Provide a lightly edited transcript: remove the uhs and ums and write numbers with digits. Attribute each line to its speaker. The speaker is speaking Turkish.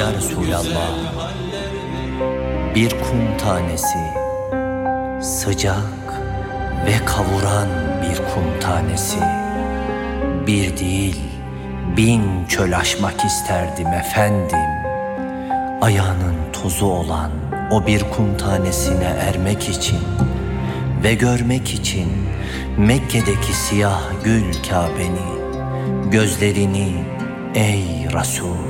Speaker 1: ya Resulallah. Bir kum tanesi, sıcak ve kavuran bir kum tanesi. Bir değil, 1000 çöl aşmak isterdim efendim. Ayağının tozu olan o bir kum tanesine ermek için ve görmek için Mekke'deki siyah gül Kabe'ni, gözlerini ey Resul.